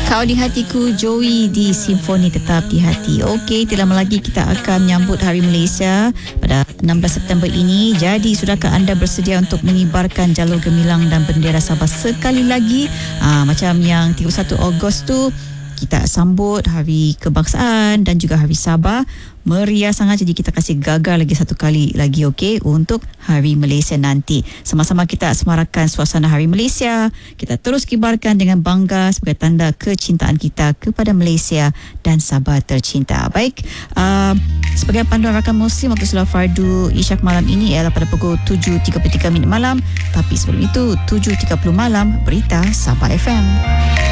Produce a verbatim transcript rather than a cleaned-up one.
Kau di Hatiku, Joey di Simfoni Tetap di Hati. Okey, tidak lama lagi kita akan menyambut Hari Malaysia pada enam belas September ini. Jadi, sudahkah anda bersedia untuk mengibarkan jalur gemilang dan bendera Sabah sekali lagi? Aa, macam yang tiga puluh satu Ogos tu, kita sambut Hari Kebangsaan dan juga Hari Sabah. Meriah sangat, jadi kita kasih gagal lagi satu kali lagi, okey, untuk Hari Malaysia nanti. Sama-sama kita semarakan suasana Hari Malaysia. Kita terus kibarkan dengan bangga sebagai tanda kecintaan kita kepada Malaysia dan Sabah tercinta. Baik, uh, sebagai panduan rakan Muslim, waktu solat fardu Isyak malam ini ialah pada pukul tujuh tiga puluh tiga minit malam. Tapi sebelum itu, tujuh tiga puluh malam, berita Sabah F M.